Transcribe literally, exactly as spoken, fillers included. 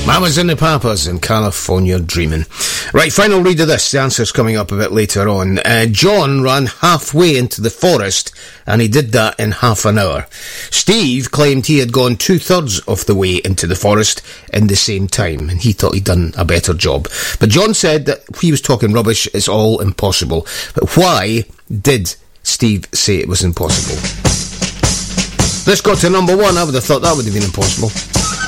Mamas and the Papas in California Dreamin'. Right, final read of this. The answer's coming up a bit later on. Uh, John ran halfway into the forest, and he did that in half an hour. Steve claimed he had gone two-thirds of the way into the forest in the same time, and he thought he'd done a better job. But John said that he was talking rubbish. It's all impossible. But why did Steve say it was impossible? This got to number one. I would have thought that would have been impossible.